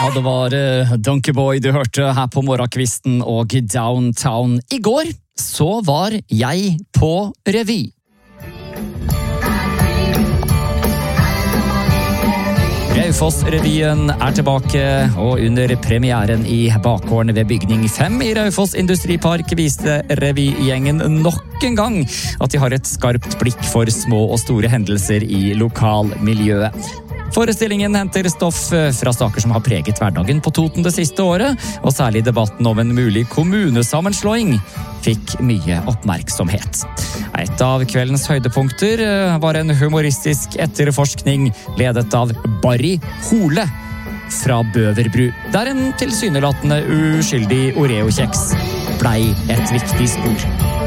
Ja, det var Donkey Boy du hørte her på morgenkvisten og Downtown. I går så var jeg på revy. Raufoss-revyen er tilbake, og under premieren i bakgården ved bygning 5 i Raufoss Industripark viste revygjengen nok en gang at de har et skarpt blikk for små og store hendelser i lokalmiljøet. Forestillingen henter stoff fra saker som har preget hverdagen på Toten det siste året, og særlig debatten om en mulig kommunesammenslåing fikk mye oppmerksomhet. Et av kveldens høydepunkter var en humoristisk etterforskning ledet av Barry Hole fra Bøverbru, der en tilsynelatende uskyldig Oreo-kjeks blei et viktig spor.